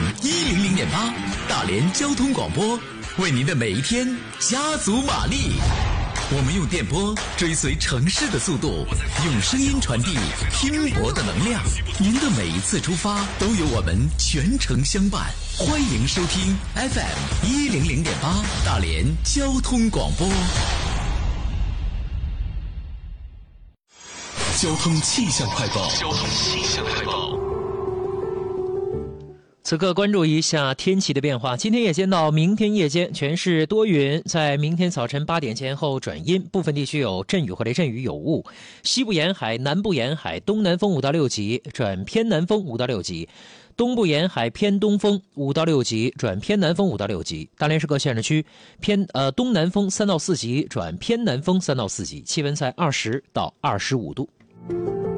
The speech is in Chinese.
100.8大连交通广播，为您的每一天加足马力。我们用电波追随城市的速度，用声音传递拼搏的能量。您的每一次出发都有我们全程相伴。欢迎收听 FM 100.8大连交通广播。交通气象快报。 此刻关注一下天气的变化。今天夜间到明天夜间全是多云，在明天早晨8点前后转阴，部分地区有阵雨或者阵雨有雾。西部沿海、南部沿海东南风5到6级转偏南风5到6级，东部沿海偏东风5到6级转偏南风5到6级。大连市各县市区东南风3到4级转偏南风3到4级，气温在20到25度。